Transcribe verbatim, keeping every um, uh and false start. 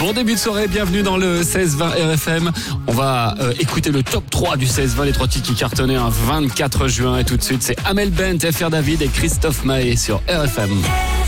Bon début de soirée, bienvenue dans le seize vingt R F M. On va euh, écouter le top trois du seize vingt, les trois titres qui cartonnaient un vingt-quatre juin. Et tout de suite, c'est Amel Bent, F R David et Christophe Maé sur R F M.